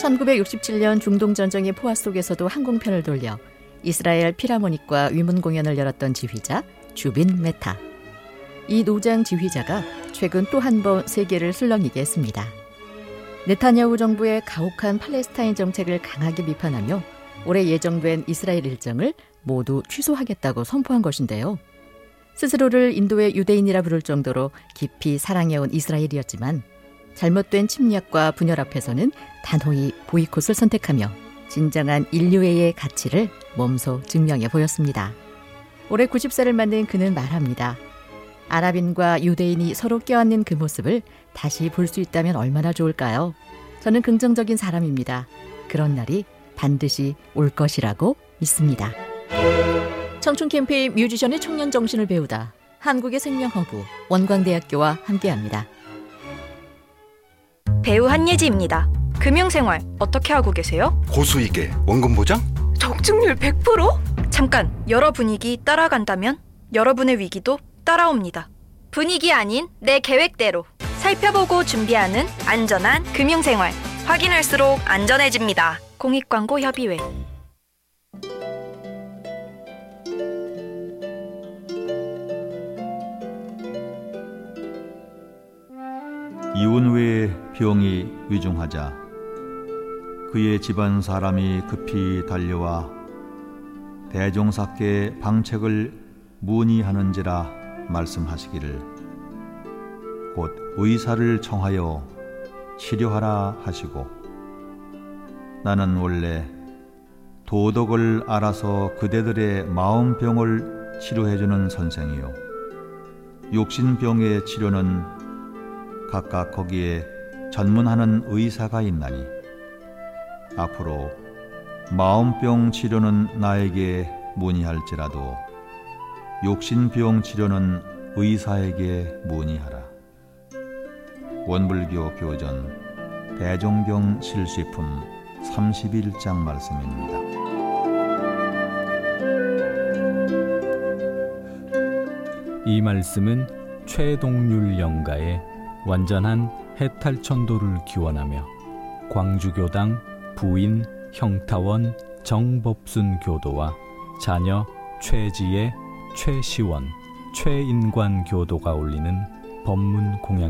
1967년 중동전쟁의 포화 속에서도 항공편을 돌려 이스라엘 필하모닉과 위문 공연을 열었던 지휘자 주빈 메타. 이 노장 지휘자가 최근 또 한 번 세계를 술렁이게 했습니다. 네타냐후 정부의 가혹한 팔레스타인 정책을 강하게 비판하며 올해 예정된 이스라엘 일정을 모두 취소하겠다고 선포한 것인데요. 스스로를 인도의 유대인이라 부를 정도로 깊이 사랑해온 이스라엘이었지만 잘못된 침략과 분열 앞에서는 단호히 보이콧을 선택하며 진정한 인류애의 가치를 몸소 증명해 보였습니다. 올해 90살을 맞는 그는 말합니다. 아랍인과 유대인이 서로 껴안는 그 모습을 다시 볼 수 있다면 얼마나 좋을까요? 저는 긍정적인 사람입니다. 그런 날이 반드시 올 것이라고 믿습니다. 청춘 캠페인 뮤지션의 청년 정신을 배우다. 한국의 생명허브 원광대학교와 함께합니다. 배우 한예지입니다. 금융생활 어떻게 하고 계세요? 고수익에 원금 보장? 적중률 100%? 잠깐, 여러 분위기 따라간다면 여러분의 위기도 따라옵니다. 분위기 아닌 내 계획대로 살펴보고 준비하는 안전한 금융생활. 확인할수록 안전해집니다. 공익광고협의회. 이혼 후에 병이 위중하자 그의 집안 사람이 급히 달려와 대종사께 방책을 문의하는지라 말씀하시기를 곧 의사를 청하여 치료하라 하시고 나는 원래 도덕을 알아서 그대들의 마음병을 치료해주는 선생이요 육신병의 치료는 각각 거기에 전문하는 의사가 있나니 앞으로 마음병 치료는 나에게 문의할지라도 욕심병 치료는 의사에게 문의하라. 원불교 교전 대종경 실시품 31장 말씀입니다. 이 말씀은 최동률 영가의 완전한 해탈천도를 기원하며 광주교당 부인 형타원 정법순 교도와 자녀 최지혜, 최시원, 최인관 교도가 올리는 법문 공양